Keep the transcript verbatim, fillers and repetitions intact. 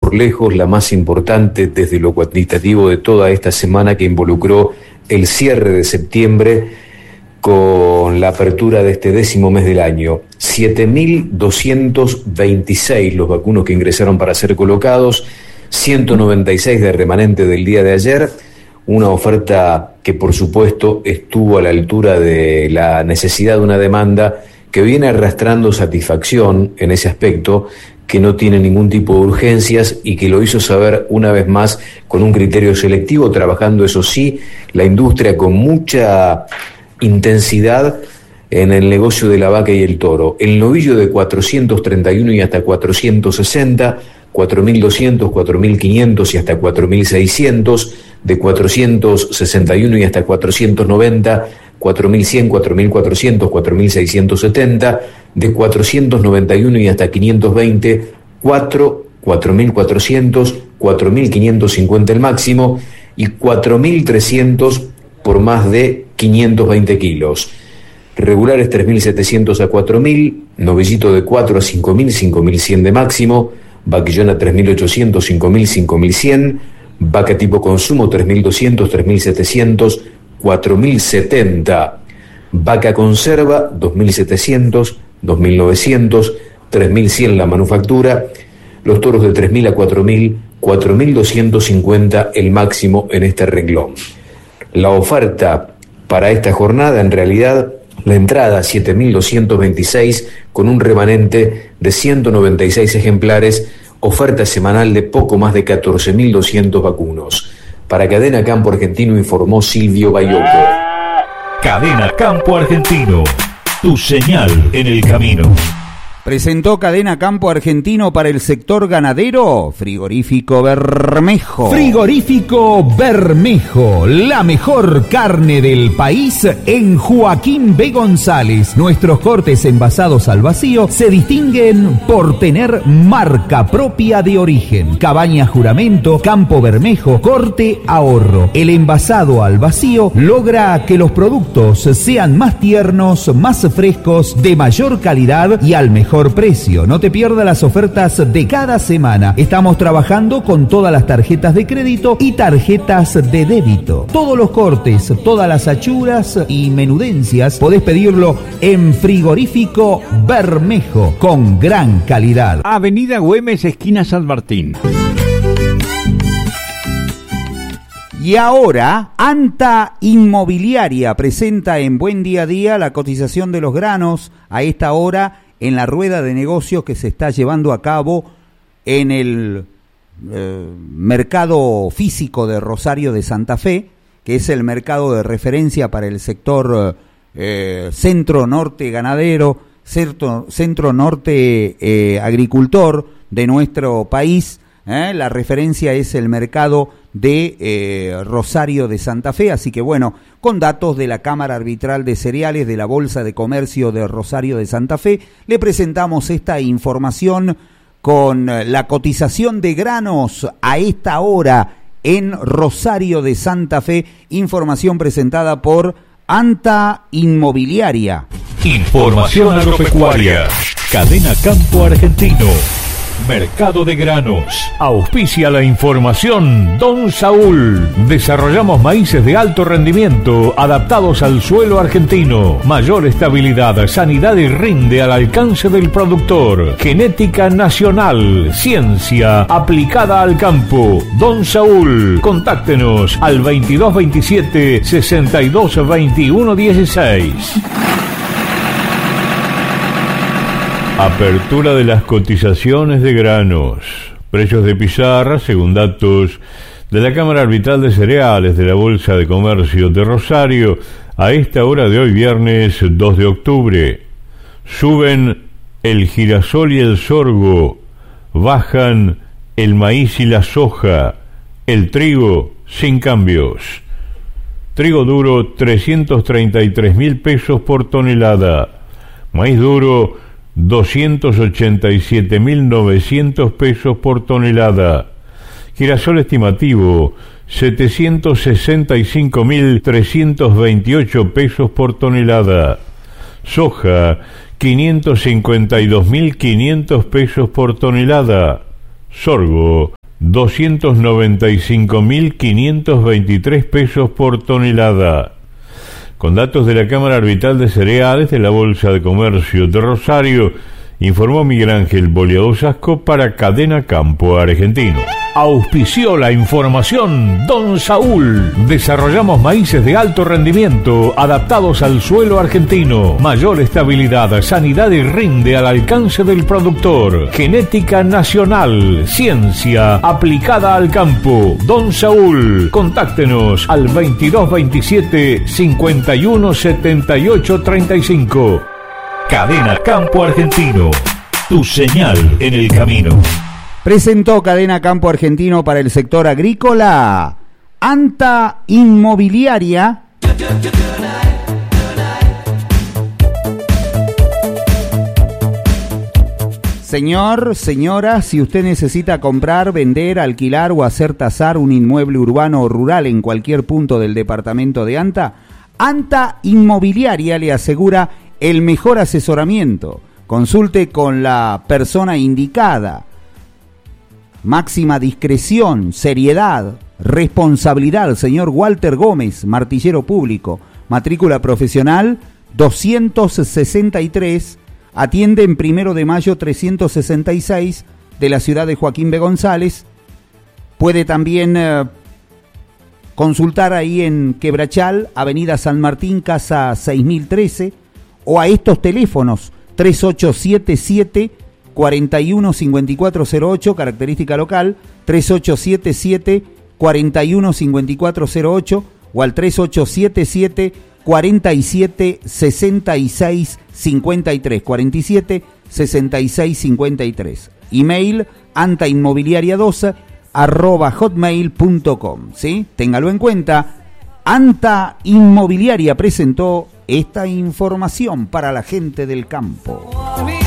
por lejos la más importante desde lo cuantitativo de toda esta semana, que involucró el cierre de septiembre con la apertura de este décimo mes del año. siete mil doscientos veintiséis los vacunos que ingresaron para ser colocados, ciento noventa y seis de remanente del día de ayer, una oferta que por supuesto estuvo a la altura de la necesidad de una demanda que viene arrastrando satisfacción en ese aspecto, que no tiene ningún tipo de urgencias y que lo hizo saber una vez más con un criterio selectivo, trabajando, eso sí, la industria con mucha intensidad en el negocio de la vaca y el toro. El novillo de cuatrocientos treinta y uno y hasta cuatrocientos sesenta, cuatro mil doscientos, cuatro mil quinientos y hasta cuatro mil seiscientos, de cuatrocientos sesenta y uno y hasta cuatrocientos noventa, cuatro mil cien, cuatro mil cuatrocientos, cuatro mil seiscientos setenta, de cuatrocientos noventa y uno y hasta quinientos veinte, cuatro, cuatro mil cuatrocientos, cuatro mil quinientos cincuenta el máximo y cuatro mil trescientos por más de quinientos veinte kilos. Regulares tres mil setecientos a cuatro mil, novillito de cuatro a cinco mil, cinco mil cien de máximo, vaquillona tres mil ochocientos, cinco mil, cinco mil cien, vaca tipo consumo tres mil doscientos, tres mil setecientos, cuatro mil setenta, vaca conserva dos mil setecientos, dos mil novecientos, tres mil cien la manufactura, los toros de tres mil a cuatro mil, cuatro mil doscientos cincuenta el máximo en este renglón. La oferta para esta jornada, en realidad, la entrada siete mil doscientos veintiséis con un remanente de ciento noventa y seis ejemplares, oferta semanal de poco más de catorce mil doscientos vacunos. Para Cadena Campo Argentino informó Silvio Bayoco. Cadena Campo Argentino, tu señal en el camino. Presentó Cadena Campo Argentino para el sector ganadero, Frigorífico Bermejo. Frigorífico Bermejo, la mejor carne del país en Joaquín B. González. Nuestros cortes envasados al vacío se distinguen por tener marca propia de origen. Cabaña Juramento, Campo Bermejo, Corte Ahorro. El envasado al vacío logra que los productos sean más tiernos, más frescos, de mayor calidad y al mejor precio. No te pierdas las ofertas de cada semana. Estamos trabajando con todas las tarjetas de crédito y tarjetas de débito. Todos los cortes, todas las achuras y menudencias podés pedirlo en Frigorífico Bermejo, con gran calidad. Avenida Güemes, esquina San Martín. Y ahora, Anta Inmobiliaria presenta en Buen Día a Día la cotización de los granos a esta hora en la rueda de negocios que se está llevando a cabo en el eh, mercado físico de Rosario de Santa Fe, que es el mercado de referencia para el sector eh, centro-norte ganadero, centro, centro-norte eh, agricultor de nuestro país. ¿eh? La referencia es el mercado de eh, Rosario de Santa Fe, así que bueno, con datos de la Cámara Arbitral de Cereales de la Bolsa de Comercio de Rosario de Santa Fe, le presentamos esta información con la cotización de granos a esta hora en Rosario de Santa Fe, información presentada por Anta Inmobiliaria. Información agropecuaria, Cadena Campo Argentino. Mercado de granos. Auspicia la información Don Saúl. Desarrollamos maíces de alto rendimiento adaptados al suelo argentino. Mayor estabilidad, sanidad y rinde al alcance del productor. Genética nacional. Ciencia aplicada al campo. Don Saúl. Contáctenos al veintidós veintisiete, sesenta y dos veintiuno dieciséis. Apertura de las cotizaciones de granos. Precios de pizarra, según datos de la Cámara Arbitral de Cereales de la Bolsa de Comercio de Rosario, a esta hora de hoy, viernes dos de octubre. Suben el girasol y el sorgo, bajan el maíz y la soja, el trigo sin cambios. Trigo duro trescientos treinta y tres mil pesos por tonelada, maíz duro doscientos ochenta y siete mil novecientos pesos por tonelada. Girasol estimativo, setecientos sesenta y cinco mil trescientos veintiocho pesos por tonelada. Soja, quinientos cincuenta y dos mil quinientos pesos por tonelada. Sorgo, doscientos noventa y cinco mil quinientos veintitrés pesos por tonelada. Con datos de la Cámara Arbitral de Cereales de la Bolsa de Comercio de Rosario, informó Miguel Ángel Boleado Sasco para Cadena Campo Argentino. Auspició la información Don Saúl. Desarrollamos maíces de alto rendimiento adaptados al suelo argentino. Mayor estabilidad, sanidad y rinde al alcance del productor. Genética nacional, ciencia aplicada al campo. Don Saúl. Contáctenos al veintidós veintisiete cincuenta y uno setenta y ocho treinta y cinco. Cadena Campo Argentino. Tu señal en el camino. Presentó Cadena Campo Argentino para el sector agrícola Anta Inmobiliaria. Señor, señora, si usted necesita comprar, vender, alquilar o hacer tasar un inmueble urbano o rural en cualquier punto del departamento de Anta, Anta Inmobiliaria le asegura el mejor asesoramiento. Consulte con la persona indicada. Máxima discreción, seriedad, responsabilidad. Señor Walter Gómez, martillero público, matrícula profesional doscientos sesenta y tres, atiende en Primero de Mayo trescientos sesenta y seis de la ciudad de Joaquín B. González. Puede también eh, consultar ahí en Quebrachal, Avenida San Martín, casa seis mil trece, o a estos teléfonos tres ocho siete siete cuarenta y uno cincuenta y cuatro cero ocho, característica local, tres ocho siete siete cuarenta y uno cincuenta y cuatro cero ocho, o al tres ocho siete siete cuarenta y siete sesenta y seis cincuenta y tres, cuarenta y siete sesenta y seis cincuenta y tres. Email antainmobiliaria doce arroba hotmail punto com, ¿sí? Téngalo en cuenta. Anta Inmobiliaria presentó esta información para la gente del campo.